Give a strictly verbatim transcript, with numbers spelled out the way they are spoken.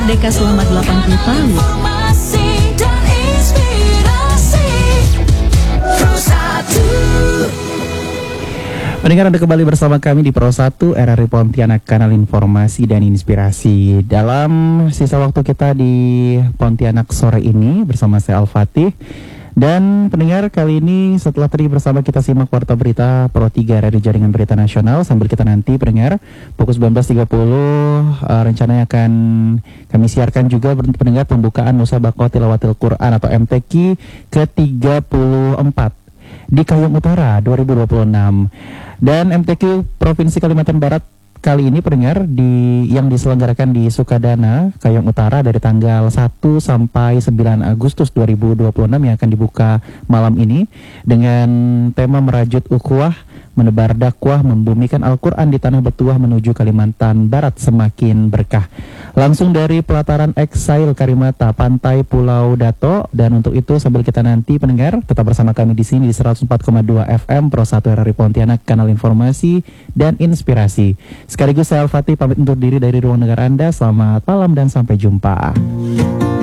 merdeka selama delapan puluh tahun. Informasi dan inspirasi Pro satu. Pendengar, Anda kembali bersama kami di Pro satu R R I Pontianak, kanal informasi dan inspirasi. Dalam sisa waktu kita di Pontianak sore ini bersama saya Al-Fatih. Dan pendengar, kali ini setelah tadi bersama kita simak Warta Berita Pro tiga dari Jaringan Berita Nasional, sambil kita nanti pendengar pukul sembilan belas tiga puluh uh, rencananya akan kami siarkan juga pendengar pembukaan Musabaqah Tilawatil Quran atau M T Q ke tiga puluh empat di Kayong Utara dua ribu dua puluh enam. Dan M T Q Provinsi Kalimantan Barat kali ini pendengar di yang diselenggarakan di Sukadana, Kayong Utara dari tanggal satu sampai sembilan Agustus dua ribu dua puluh enam yang akan dibuka malam ini dengan tema merajut ukhuwah, menebar dakwah, membumikan Al-Quran di tanah bertuah menuju Kalimantan Barat semakin berkah. Langsung dari pelataran Exile Karimata, Pantai Pulau Dato. Dan untuk itu sambil kita nanti pendengar tetap bersama kami di sini di seratus empat koma dua F M Pro satu R R I Pontianak, kanal informasi dan inspirasi. Sekaligus saya Al-Fatih pamit undur diri dari ruang dengar Anda. Selamat malam dan sampai jumpa.